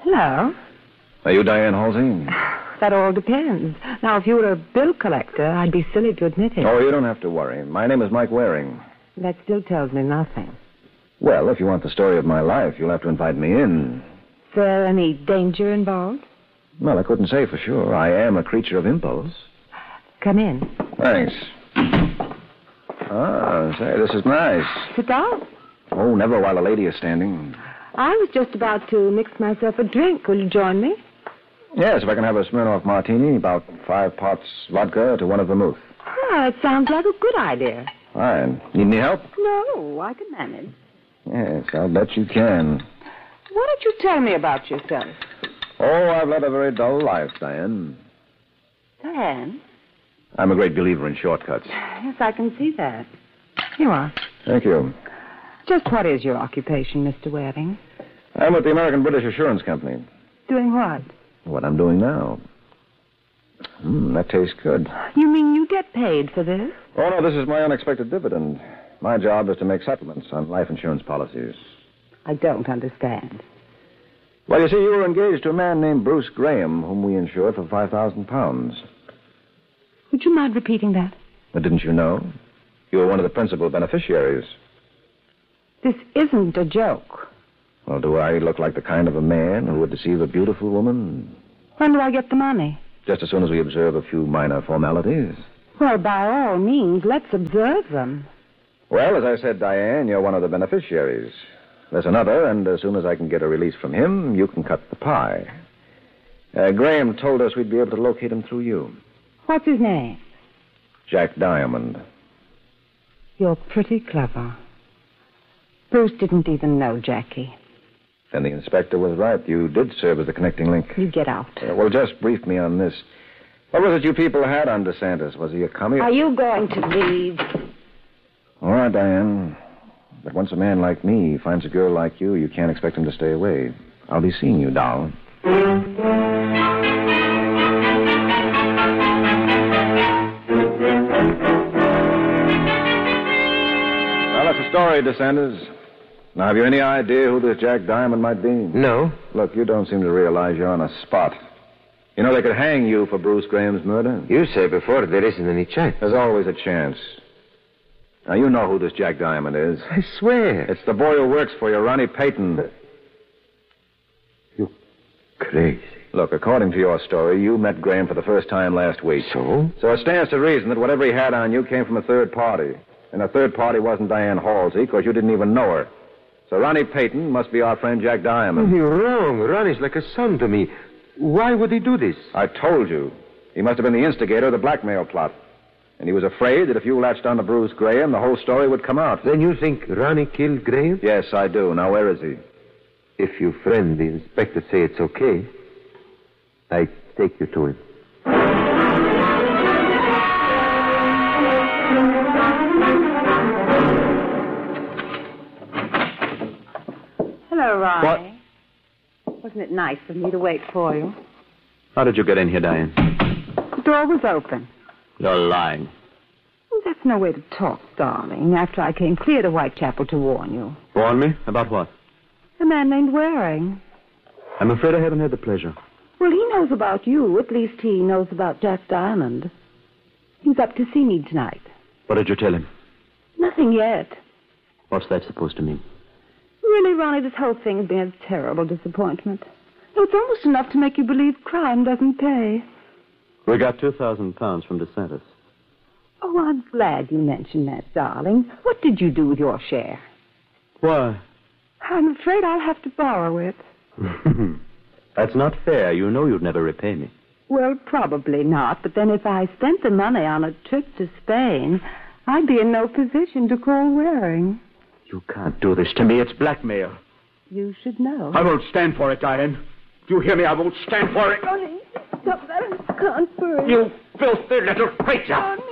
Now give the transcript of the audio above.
Hello. Are you Diane Halsey? That all depends. Now, if you were a bill collector, I'd be silly to admit it. Oh, you don't have to worry. My name is Mike Waring. That still tells me nothing. Well, if you want the story of my life, you'll have to invite me in. Is there any danger involved? Well, I couldn't say for sure. I am a creature of impulse. Come in. Thanks. Ah, say, this is nice. Sit down. Oh, never while a lady is standing. I was just about to mix myself a drink. Will you join me? Yes, if I can have a Smirnoff martini, about 5 pots vodka to 1 of vermouth. Ah, it sounds like a good idea. Fine. Need any help? No, I can manage. Yes, I'll bet you can. Why don't you tell me about yourself? Oh, I've led a very dull life, Diane. Diane? I'm a great believer in shortcuts. Yes, I can see that. Here you are. Thank you. Just what is your occupation, Mr. Waring? I'm with the American British Assurance Company. Doing what? What I'm doing now. That tastes good. You mean you get paid for this? Oh, no, this is my unexpected dividend. My job is to make settlements on life insurance policies. I don't understand. Well, you see, you were engaged to a man named Bruce Graham, whom we insured for £5,000. Would you mind repeating that? But didn't you know? You were one of the principal beneficiaries. This isn't a joke. Well, do I look like the kind of a man who would deceive a beautiful woman? When do I get the money? Just as soon as we observe a few minor formalities. Well, by all means, let's observe them. Well, as I said, Diane, you're one of the beneficiaries. There's another, and as soon as I can get a release from him, you can cut the pie. Graham told us we'd be able to locate him through you. What's his name? Jack Diamond. You're pretty clever. Bruce didn't even know Jackie. Then the inspector was right. You did serve as the connecting link. You get out. Well, just brief me on this. What was it you people had on DeSantis? Was he a commie? Are you going to leave? All right, Diane. But once a man like me finds a girl like you, you can't expect him to stay away. I'll be seeing you, doll. Well, that's the story, DeSantis. Now, have you any idea who this Jack Diamond might be? No. Look, you don't seem to realize you're on a spot. You know, they could hang you for Bruce Graham's murder. You said before there isn't any chance. There's always a chance. Now, you know who this Jack Diamond is. I swear. It's the boy who works for you, Ronnie Payton. You're crazy. Look, according to your story, you met Graham for the first time last week. So? So it stands to reason that whatever he had on you came from a third party. And the third party wasn't Diane Halsey, because you didn't even know her. So Ronnie Payton must be our friend Jack Diamond. You're wrong. Ronnie's like a son to me. Why would he do this? I told you. He must have been the instigator of the blackmail plot. And he was afraid that if you latched on to Bruce Graham, the whole story would come out. Then you think Ronnie killed Graham? Yes, I do. Now, where is he? If your friend, the inspector, say it's okay, I take you to him. Hello, Ronnie. What? Wasn't it nice of me to wait for you? How did you get in here, Diane? The door was open. You're lying. Well, that's no way to talk, darling, after I came clear to Whitechapel to warn you. Warn me? About what? A man named Waring. I'm afraid I haven't had the pleasure. Well, he knows about you. At least he knows about Jack Diamond. He's up to see me tonight. What did you tell him? Nothing yet. What's that supposed to mean? Really, Ronnie, this whole thing has been a terrible disappointment. It's almost enough to make you believe crime doesn't pay. We got £2,000 from DeSantis. Oh, I'm glad you mentioned that, darling. What did you do with your share? Why? I'm afraid I'll have to borrow it. That's not fair. You know you'd never repay me. Well, probably not. But then if I spent the money on a trip to Spain, I'd be in no position to call Waring. You can't do this to me. It's blackmail. You should know. I won't stand for it, Diane. Do you hear me? I won't stand for it. Ronnie, stop that. I can't breathe. You filthy little creature. Ronnie.